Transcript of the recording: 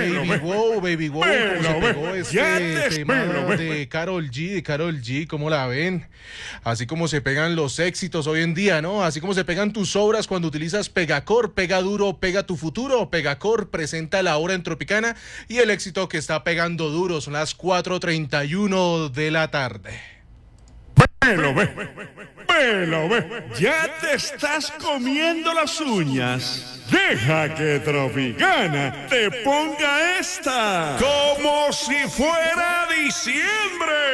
Baby wow, cómo se pegó este tema de Karol G, ¿cómo la ven? Así como se pegan los éxitos hoy en día, ¿no? Así como se pegan tus obras cuando utilizas Pegacor, pega duro, pega tu futuro. Pegacor presenta la hora en Tropicana y el éxito que está pegando duro. Son las 4:31 de la tarde. Ve, ya te estás comiendo las uñas. Deja que Tropicana te ponga esta como si fuera diciembre.